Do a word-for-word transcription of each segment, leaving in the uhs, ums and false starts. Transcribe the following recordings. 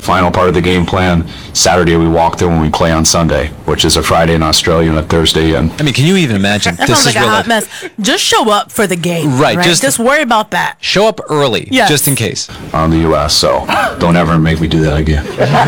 final part of the game plan. Saturday we walk through and we play on Sunday, which is a Friday in Australia and a Thursday in. I mean, can you even imagine? That this sounds like is a real hot life. mess. Just show up for the game. Right, Right. just- Just, worry about that. Show up early, Yes. just in case. on the U S, so don't ever make me do that again.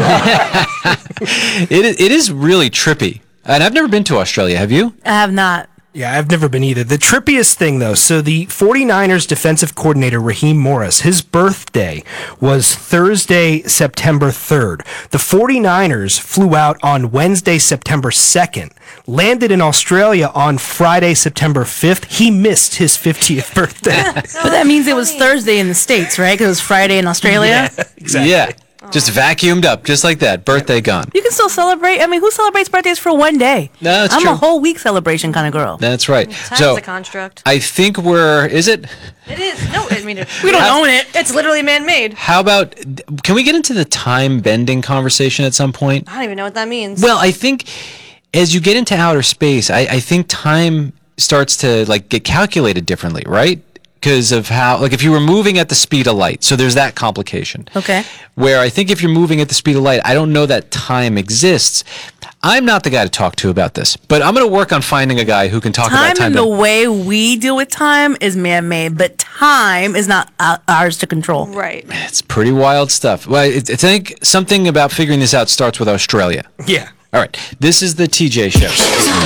It is, it is really trippy. And I've never been to Australia. Have you? I have not. Yeah, I've never been either. The trippiest thing, though, so the 49ers defensive coordinator, Raheem Morris, his birthday was Thursday, September third. The 49ers flew out on Wednesday, September second, landed in Australia on Friday, September fifth. He missed his fiftieth birthday. But that means it was Thursday in the States, right? Because it was Friday in Australia. Exactly. Yeah. Just vacuumed up, just like that. Birthday gone. You can still celebrate. I mean, who celebrates birthdays for one day? No, that's I'm true. a whole week celebration kind of girl. That's right. Time's So a construct. I think we're, is it? It is. No, I mean, We don't own it. it's literally man-made. How about, can we get into the time bending conversation at some point? I don't even know what that means. Well, I think as you get into outer space, I, I think time starts to like get calculated differently, right? Because of how, like if you were moving at the speed of light, so there's that complication. Okay. Where I think if you're moving at the speed of light, I don't know that time exists. I'm not the guy to talk to about this, but I'm going to work on finding a guy who can talk Time about time. and the bend- way we deal with time is man-made, but time is not uh, ours to control. right. It's pretty wild stuff. Well, I, I think something about figuring this out starts with Australia. Yeah. All right, this is the T J Show.